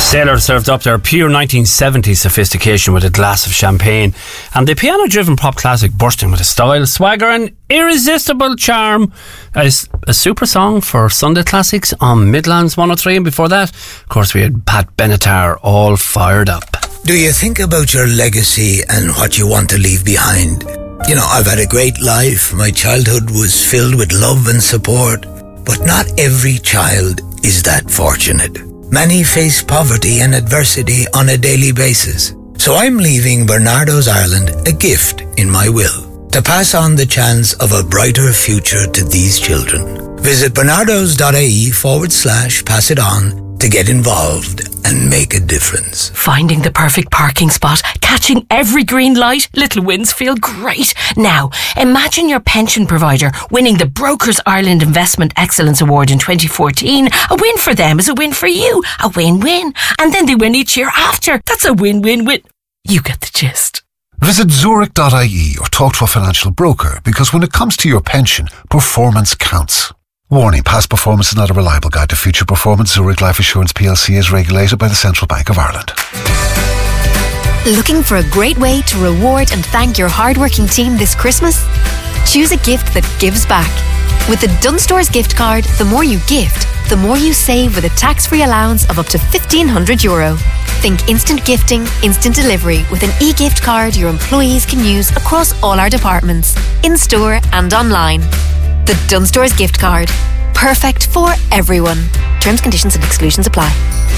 Sailor served up their pure 1970s sophistication with a glass of champagne, and the piano-driven pop classic bursting with a style, swagger and irresistible charm as a super song for Sunday Classics on Midlands 103. And before that, of course, we had Pat Benatar, All Fired Up. Do you think about your legacy and what you want to leave behind? You know, I've had a great life. My childhood was filled with love and support, but not every child is that fortunate. Many face poverty and adversity on a daily basis. So I'm leaving Barnardo's Ireland a gift in my will, to pass on the chance of a brighter future to these children. Visit barnardos.ie/pass it on to get involved and make a difference. Finding the perfect parking spot, catching every green light, little wins feel great. Now, imagine your pension provider winning the Brokers Ireland Investment Excellence Award in 2014. A win for them is a win for you. A win-win. And then they win each year after. That's a win-win-win. You get the gist. Visit Zurich.ie or talk to a financial broker, because when it comes to your pension, performance counts. Warning, past performance is not a reliable guide to future performance. Zurich Life Assurance PLC is regulated by the Central Bank of Ireland. Looking for a great way to reward and thank your hardworking team this Christmas? Choose a gift that gives back. With the Dunstores gift card, the more you gift, the more you save with a tax-free allowance of up to €1,500. Think instant gifting, instant delivery with an e-gift card your employees can use across all our departments, in-store and online. The Dunstores gift card. Perfect for everyone. Terms, conditions and exclusions apply.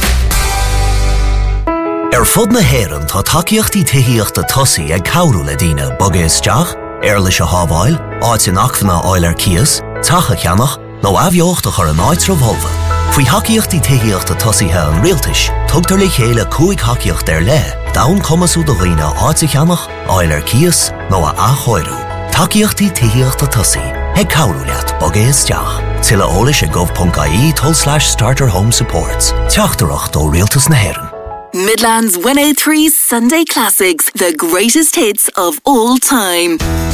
Fud na Héireann tá takeíochtaí tithíochta tosaí ag cabhrú le daoine boga isteach, leis a hábháil, áit in achmhanna áil cias, tacha cheannach, nó abheochta chur an áit Volva. Faoi takeíochtaí tithíochta tosaithe an rialtais, tugtar le chéile cúig takeíocht le, dawn comasú do dhaoine áit cheannach, áil cias, nó a achóirú. Takeíochtaí tithíochta tosaí. Ag cabhrú leat boga isteach. Tilla ólis gov.ie/starter home supports. Teachtarach do rialtas na Héireann. Midlands 103 Sunday Classics, the greatest hits of all time.